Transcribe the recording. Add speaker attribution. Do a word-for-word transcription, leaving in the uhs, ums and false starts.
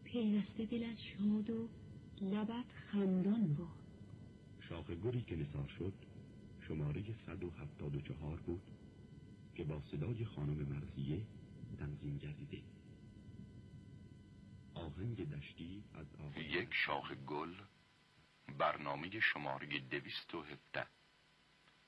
Speaker 1: پیوسته دلت شاد و لبت خندان بود.
Speaker 2: شاخ گلی که نثار شد شماره صد و هفتاد و چهار بود که با صدای خانم مرضیه تنظیم گردیده. آهنگ دشتی از آهنگ
Speaker 3: یک شاخ گل، برنامه شماره دویست و هفده.